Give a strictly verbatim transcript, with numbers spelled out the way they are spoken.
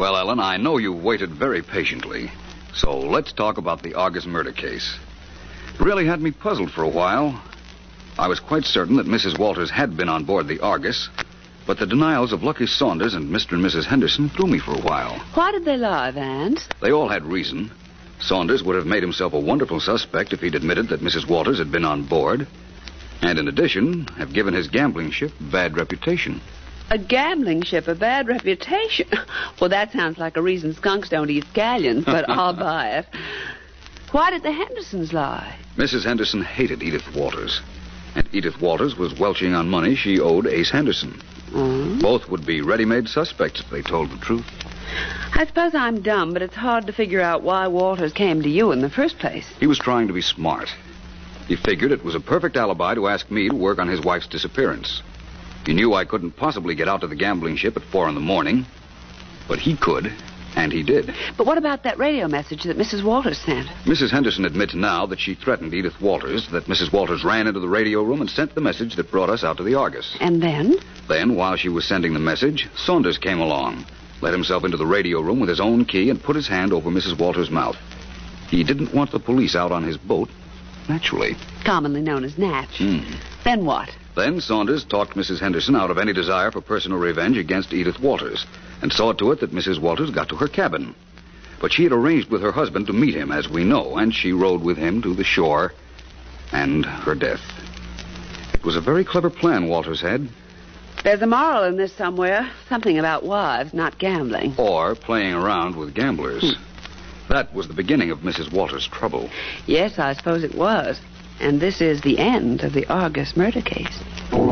Well, Ellen, I know you've waited very patiently. So let's talk about the Argus murder case. It really had me puzzled for a while. I was quite certain that Missus Walters had been on board the Argus, but the denials of Lucky Saunders and Mister and Missus Henderson threw me for a while. Why did they lie, Vance? They all had reason. Saunders would have made himself a wonderful suspect if he'd admitted that Missus Walters had been on board, and in addition, have given his gambling ship a bad reputation. A gambling ship, a bad reputation? Well, that sounds like a reason skunks don't eat scallions, but I'll buy it. Why did the Hendersons lie? Missus Henderson hated Edith Walters, and Edith Walters was welching on money she owed Ace Henderson. Mm. Both would be ready-made suspects if they told the truth. I suppose I'm dumb, but it's hard to figure out why Walters came to you in the first place. He was trying to be smart. He figured it was a perfect alibi to ask me to work on his wife's disappearance. He knew I couldn't possibly get out to the gambling ship at four in the morning, but he could, and he did. But what about that radio message that Missus Walters sent? Missus Henderson admits now that she threatened Edith Walters, that Missus Walters ran into the radio room and sent the message that brought us out to the Argus. And then? Then, while she was sending the message, Saunders came along, let himself into the radio room with his own key, and put his hand over Missus Walters' mouth. He didn't want the police out on his boat, naturally. Commonly known as Natch. Hmm. Then what? Then Saunders talked Missus Henderson out of any desire for personal revenge against Edith Walters, and saw to it that Missus Walters got to her cabin. But she had arranged with her husband to meet him, as we know, and she rode with him to the shore, and her death. It was a very clever plan Walters had. There's a moral in this somewhere. Something about wives, not gambling. Or playing around with gamblers. Hmm. That was the beginning of Missus Walters' trouble. Yes, I suppose it was. And this is the end of the Argus murder case.